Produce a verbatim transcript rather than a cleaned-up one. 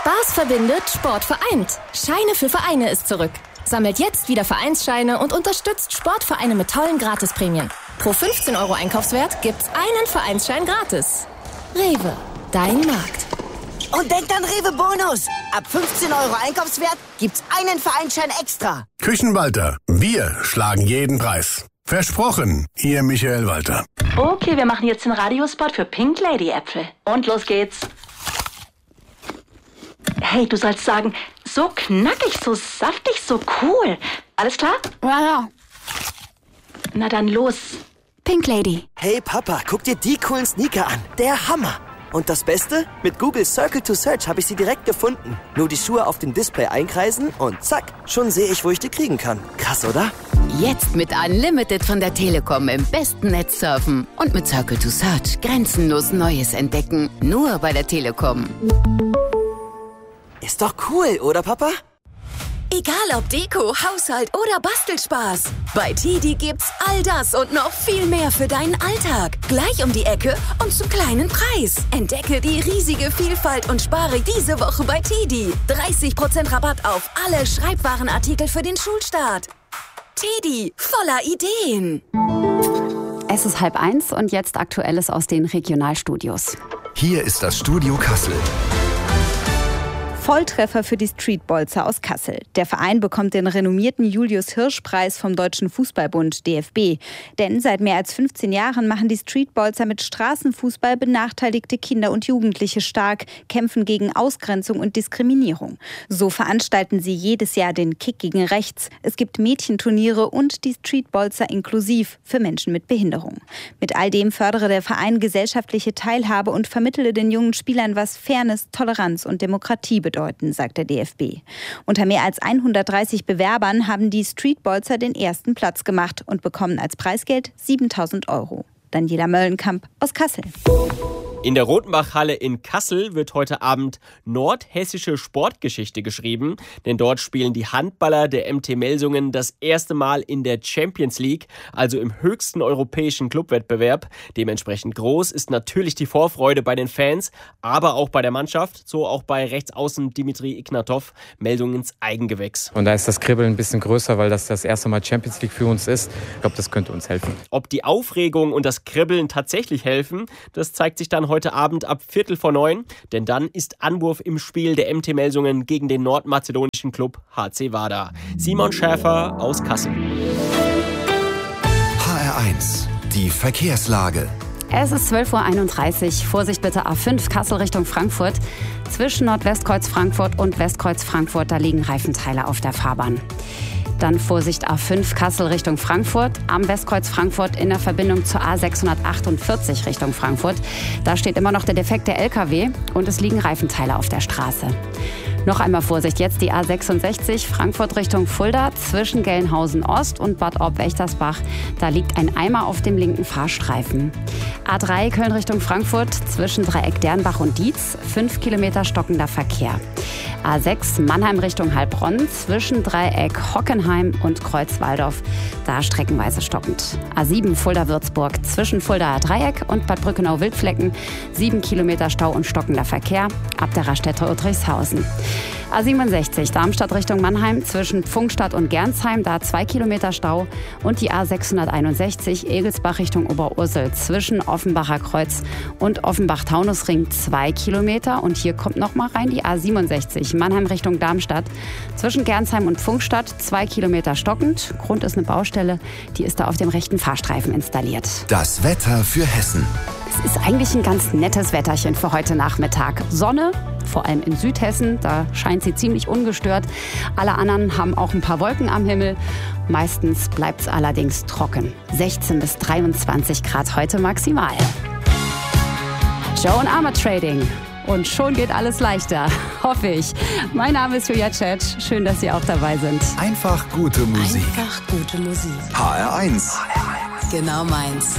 Spaß verbindet, Sport vereint. Scheine für Vereine ist zurück. Sammelt jetzt wieder Vereinsscheine und unterstützt Sportvereine mit tollen Gratisprämien. Pro fünfzehn Euro Einkaufswert gibt's einen Vereinsschein gratis. Rewe, dein Markt. Und denkt an Rewe Bonus. Ab fünfzehn Euro Einkaufswert gibt's einen Vereinsschein extra. Küchenwalter, wir schlagen jeden Preis. Versprochen, Ihr Michael Walter. Okay, wir machen jetzt den Radiospot für Pink Lady Äpfel. Und los geht's. Hey, du sollst sagen, so knackig, so saftig, so cool. Alles klar? Ja, ja. Na dann los. Pink Lady. Hey Papa, guck dir die coolen Sneaker an. Der Hammer. Und das Beste? Mit Google Circle to Search habe ich sie direkt gefunden. Nur die Schuhe auf dem Display einkreisen und zack, schon sehe ich, wo ich die kriegen kann. Krass, oder? Jetzt mit Unlimited von der Telekom im besten Netz surfen. Und mit Circle to Search grenzenlos Neues entdecken. Nur bei der Telekom. Ist doch cool, oder Papa? Egal ob Deko, Haushalt oder Bastelspaß. Bei Tidi gibt's all das und noch viel mehr für deinen Alltag. Gleich um die Ecke und zum kleinen Preis. Entdecke die riesige Vielfalt und spare diese Woche bei Tidi. dreißig Prozent Rabatt auf alle Schreibwarenartikel für den Schulstart. Tidi, voller Ideen. Es ist halb eins und jetzt Aktuelles aus den Regionalstudios. Hier ist das Studio Kassel. Volltreffer für die Streetbolzer aus Kassel. Der Verein bekommt den renommierten Julius-Hirsch-Preis vom Deutschen Fußballbund D F B. Denn seit mehr als fünfzehn Jahren machen die Streetbolzer mit Straßenfußball benachteiligte Kinder und Jugendliche stark, kämpfen gegen Ausgrenzung und Diskriminierung. So veranstalten sie jedes Jahr den Kick gegen Rechts. Es gibt Mädchenturniere und die Streetbolzer inklusiv für Menschen mit Behinderung. Mit all dem fördere der Verein gesellschaftliche Teilhabe und vermittele den jungen Spielern, was Fairness, Toleranz und Demokratie bedeutet. Bedeuten, sagt der D F B. Unter mehr als hundertdreißig Bewerbern haben die Streetbolzer den ersten Platz gemacht und bekommen als Preisgeld siebentausend Euro. Daniela Möllenkamp aus Kassel. In der Rotenbach-Halle in Kassel wird heute Abend nordhessische Sportgeschichte geschrieben, denn dort spielen die Handballer der M T Melsungen das erste Mal in der Champions League, also im höchsten europäischen Clubwettbewerb. Dementsprechend groß ist natürlich die Vorfreude bei den Fans, aber auch bei der Mannschaft, so auch bei Rechtsaußen Dimitri Ignatov, Melsungens Eigengewächs. Und da ist das Kribbeln ein bisschen größer, weil das das erste Mal Champions League für uns ist. Ich glaube, das könnte uns helfen. Ob die Aufregung und das Kribbeln tatsächlich helfen, das zeigt sich dann heute Heute Abend ab Viertel vor neun, denn dann ist Anwurf im Spiel der M T Melsungen gegen den nordmazedonischen Club H C Vardar. Simon Schäfer aus Kassel. H R eins, die Verkehrslage. Es ist zwölf Uhr einunddreißig. Vorsicht bitte A fünf Kassel Richtung Frankfurt. Zwischen Nordwestkreuz Frankfurt und Westkreuz Frankfurt, da liegen Reifenteile auf der Fahrbahn. Dann Vorsicht A fünf Kassel Richtung Frankfurt. Am Westkreuz Frankfurt in der Verbindung zur A sechshundertachtundvierzig Richtung Frankfurt. Da steht immer noch der defekte L K W und es liegen Reifenteile auf der Straße. Noch einmal Vorsicht, jetzt die A sechsundsechzig Frankfurt Richtung Fulda zwischen Gelnhausen Ost und Bad Orb-Wächtersbach. Da liegt ein Eimer auf dem linken Fahrstreifen. A drei Köln Richtung Frankfurt zwischen Dreieck Dernbach und Dietz, fünf Kilometer stockender Verkehr. A sechs Mannheim Richtung Heilbronn zwischen Dreieck Hockenheim und Kreuz Walldorf, da streckenweise stockend. A sieben Fulda-Würzburg zwischen Fuldaer Dreieck und Bad Brückenau-Wildflecken, sieben Kilometer Stau und stockender Verkehr ab der Raststätte Udrichshausen. A siebenundsechzig Darmstadt Richtung Mannheim zwischen Pfungstadt und Gernsheim, da zwei Kilometer Stau. Und die A sechshunderteinundsechzig Egelsbach Richtung Oberursel zwischen Offenbacher Kreuz und Offenbach-Taunusring, zwei Kilometer. Und hier kommt noch mal rein die A siebenundsechzig Mannheim Richtung Darmstadt zwischen Gernsheim und Pfungstadt, zwei Kilometer stockend. Grund ist eine Baustelle, die ist da auf dem rechten Fahrstreifen installiert. Das Wetter für Hessen. Es ist eigentlich ein ganz nettes Wetterchen für heute Nachmittag. Sonne, vor allem in Südhessen, da scheint sie ziemlich ungestört. Alle anderen haben auch ein paar Wolken am Himmel. Meistens bleibt es allerdings trocken. sechzehn bis dreiundzwanzig Grad heute maximal. Joan Armour Trading. Und schon geht alles leichter, hoffe ich. Mein Name ist Julia Tschetsch. Schön, dass Sie auch dabei sind. Einfach gute Musik. Einfach gute Musik. H R eins. Genau meins.